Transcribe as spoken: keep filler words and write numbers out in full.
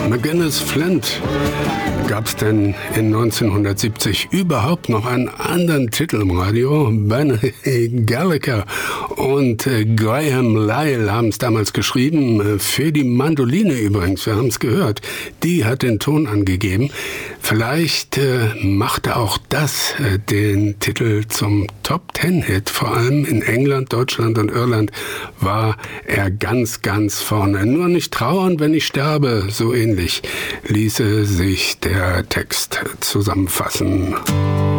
McGinnis Flint. Gab es denn in neunzehnhundertsiebzig überhaupt noch einen anderen Titel im Radio? Benny Gallagher und äh, Graham Lyle haben es damals geschrieben, äh, für die Mandoline übrigens, wir haben es gehört. Die hat den Ton angegeben. Vielleicht äh, machte auch das äh, den Titel zum Top-Ten-Hit. Vor allem in England, Deutschland und Irland war er ganz, ganz vorne. Nur nicht trauern, wenn ich sterbe, so ähnlich ließe sich der Text zusammenfassen.